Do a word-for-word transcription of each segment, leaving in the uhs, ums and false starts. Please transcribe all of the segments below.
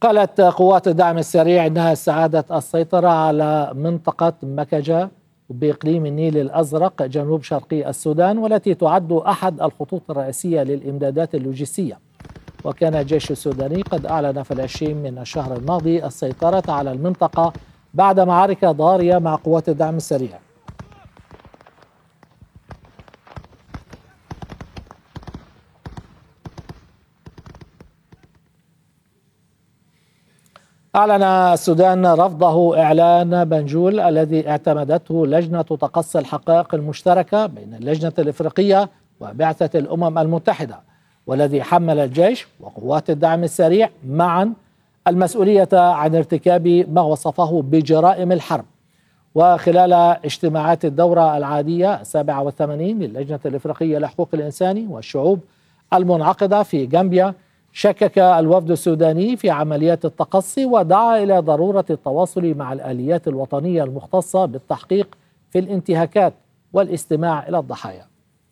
قالت قوات الدعم السريع إنها استعادت السيطرة على منطقة مكجة بإقليم النيل الأزرق جنوب شرقي السودان، والتي تعد أحد الخطوط الرئيسية للإمدادات اللوجستية. وكان الجيش السوداني قد أعلن في العشرين من الشهر الماضي السيطرة على المنطقة بعد معارك ضارية مع قوات الدعم السريع. أعلن السودان رفضه إعلان بنجول الذي اعتمدته لجنة تقصي الحقائق المشتركة بين اللجنة الإفريقية وبعثة الأمم المتحدة، والذي حمل الجيش وقوات الدعم السريع معا المسؤولية عن ارتكاب ما وصفه بجرائم الحرب. وخلال اجتماعات الدورة العادية السابعة والثمانين للجنة الإفريقية لحقوق الإنسان والشعوب المنعقدة في غامبيا، شكك الوفد السوداني في عمليات التقصي ودعا إلى ضرورة التواصل مع الآليات الوطنية المختصة بالتحقيق في الانتهاكات والاستماع إلى الضحايا.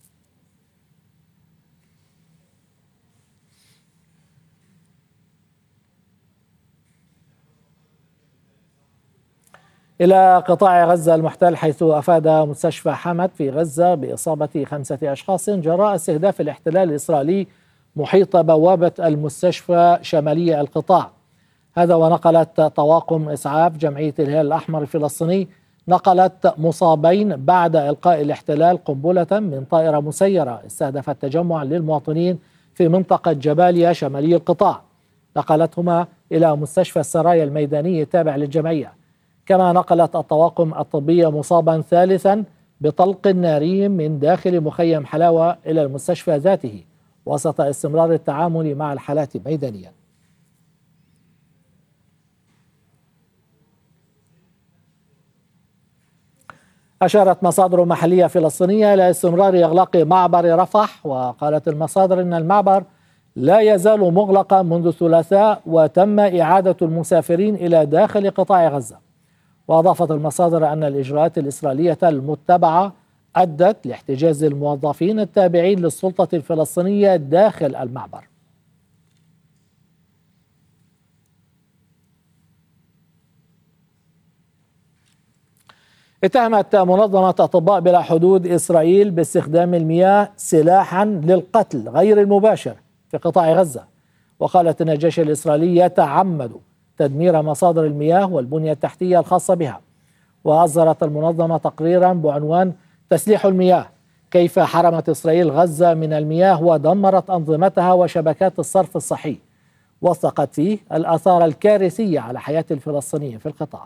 إلى قطاع غزة المحتل، حيث أفاد مستشفى حمد في غزة بإصابة خمسة أشخاص جراء استهداف الاحتلال الإسرائيلي محيط بوابة المستشفى شمالي القطاع. هذا ونقلت طواقم إسعاف جمعية الهلال الأحمر الفلسطيني نقلت مصابين بعد إلقاء الاحتلال قنبلة من طائرة مسيرة استهدفت تجمع للمواطنين في منطقة جباليا شمالي القطاع، نقلتهما إلى مستشفى السرايا الميداني التابع للجمعية. كما نقلت الطواقم الطبية مصابا ثالثا بطلق ناري من داخل مخيم حلاوة إلى المستشفى ذاته، وسط استمرار التعامل مع الحالات ميدانيا. أشارت مصادر محلية فلسطينية إلى استمرار إغلاق معبر رفح، وقالت المصادر أن المعبر لا يزال مغلقا منذ الثلاثاء وتم إعادة المسافرين إلى داخل قطاع غزة. وأضافت المصادر أن الإجراءات الإسرائيلية المتبعة أدت لاحتجاز الموظفين التابعين للسلطة الفلسطينية داخل المعبر. اتهمت منظمة أطباء بلا حدود إسرائيل باستخدام المياه سلاحا للقتل غير المباشر في قطاع غزة، وقالت أن الجيش الإسرائيلي يتعمد تدمير مصادر المياه والبنية التحتية الخاصة بها. وأصدرت المنظمة تقريرا بعنوان تسليح المياه، كيف حرمت إسرائيل غزة من المياه ودمرت أنظمتها وشبكات الصرف الصحي، وثقت فيه الآثار الكارثية على حياة الفلسطينيين في القطاع.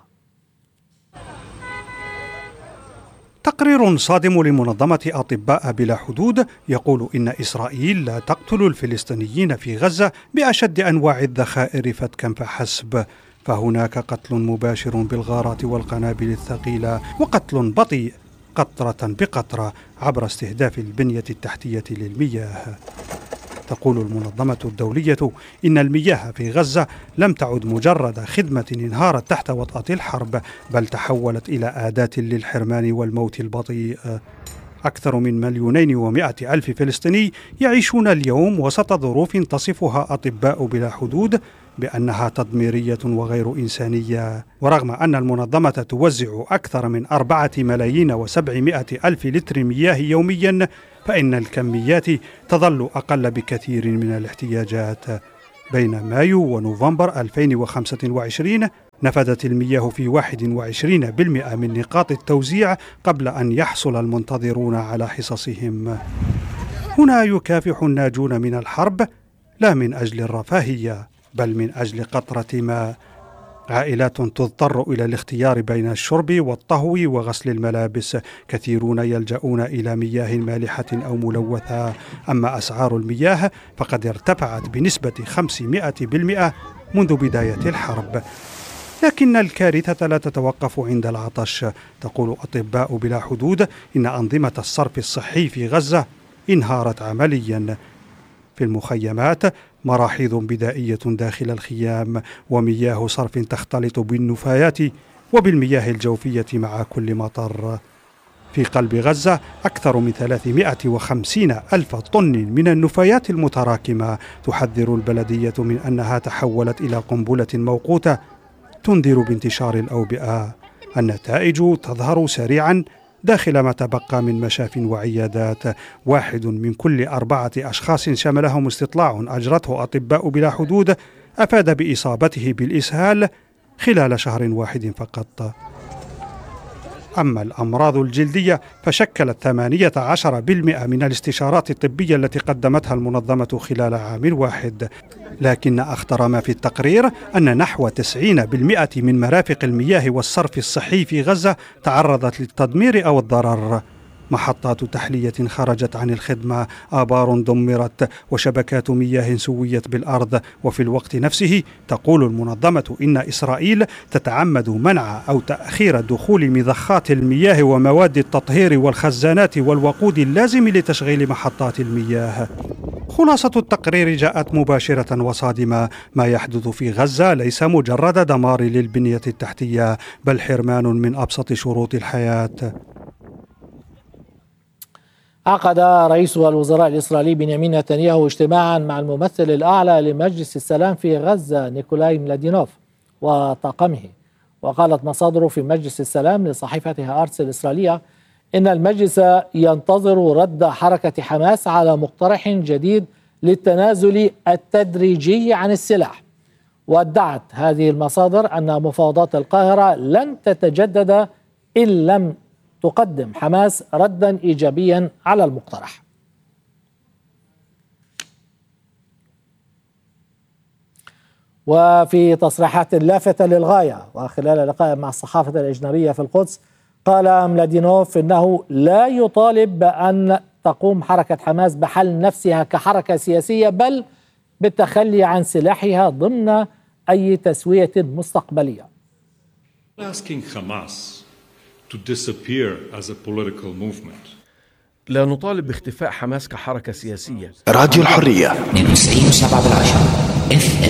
تقرير صادم لمنظمة أطباء بلا حدود يقول إن إسرائيل لا تقتل الفلسطينيين في غزة بأشد أنواع الذخائر فتكا فحسب، فهناك قتل مباشر بالغارات والقنابل الثقيلة، وقتل بطيء قطرة بقطرة عبر استهداف البنية التحتية للمياه. تقول المنظمة الدولية إن المياه في غزة لم تعد مجرد خدمة انهارت تحت وطأة الحرب، بل تحولت إلى أداة للحرمان والموت البطيء. أكثر من مليونين ومائة ألف فلسطيني يعيشون اليوم وسط ظروف تصفها أطباء بلا حدود بأنها تدميرية وغير إنسانية. ورغم أن المنظمة توزع أكثر من أربعة ملايين وسبعمائة ألف لتر مياه يوميا، فإن الكميات تظل أقل بكثير من الاحتياجات. بين مايو ونوفمبر ألفين وخمسة وعشرين نفذت المياه في واحد وعشرين بالمئة من نقاط التوزيع قبل أن يحصل المنتظرون على حصصهم. هنا يكافح الناجون من الحرب لا من أجل الرفاهية بل من أجل قطرة ماء. عائلات تضطر إلى الاختيار بين الشرب والطهو وغسل الملابس، كثيرون يلجؤون إلى مياه مالحة أو ملوثة. أما أسعار المياه فقد ارتفعت بنسبة خمسمائة بالمئة منذ بداية الحرب. لكن الكارثة لا تتوقف عند العطش. تقول أطباء بلا حدود إن أنظمة الصرف الصحي في غزة انهارت عمليا. في المخيمات مراحيض بدائية داخل الخيام، ومياه صرف تختلط بالنفايات وبالمياه الجوفية مع كل مطر. في قلب غزة أكثر من ثلاثمائة وخمسين ألف طن من النفايات المتراكمة. تحذر البلدية من أنها تحولت إلى قنبلة موقوتة تنذر بانتشار الأوبئة. النتائج تظهر سريعا داخل ما تبقى من مشاف وعيادات. واحد من كل أربعة أشخاص شملهم استطلاع أجرته أطباء بلا حدود أفاد بإصابته بالإسهال خلال شهر واحد فقط. أما الأمراض الجلدية فشكلت ثمانية عشر بالمئة من الاستشارات الطبية التي قدمتها المنظمة خلال عام واحد. لكن أخطر ما في التقرير أن نحو تسعين بالمئة من مرافق المياه والصرف الصحي في غزة تعرضت للتدمير أو الضرر. محطات تحلية خرجت عن الخدمة، آبار دمرت، وشبكات مياه سويت بالأرض. وفي الوقت نفسه تقول المنظمة إن إسرائيل تتعمد منع أو تأخير دخول مضخات المياه ومواد التطهير والخزانات والوقود اللازم لتشغيل محطات المياه. خلاصة التقرير جاءت مباشرة وصادمة. ما يحدث في غزة ليس مجرد دمار للبنية التحتية، بل حرمان من أبسط شروط الحياة. عقد رئيس الوزراء الإسرائيلي بنيامين نتنياهو اجتماعا مع الممثل الأعلى لمجلس السلام في غزة نيكولاي ملادينوف وطاقمه. وقالت مصادر في مجلس السلام لصحيفة هآرتس الإسرائيلية إن المجلس ينتظر رد حركة حماس على مقترح جديد للتنازل التدريجي عن السلاح. وادعت هذه المصادر أن مفاوضات القاهرة لن تتجدد إن لم تقدم حماس ردا إيجابيا على المقترح. وفي تصريحات لافتة للغاية وخلال لقاء مع الصحافة الأجنبية في القدس، قال ملادينوف إنه لا يطالب بأن تقوم حركة حماس بحل نفسها كحركة سياسية، بل بالتخلي عن سلاحها ضمن أي تسوية مستقبلية. to disappear as a political movement. لا نطالب باختفاء حماس كحركة سياسية. راديو الحرية اثنين وتسعين وسبعة بالعشرة.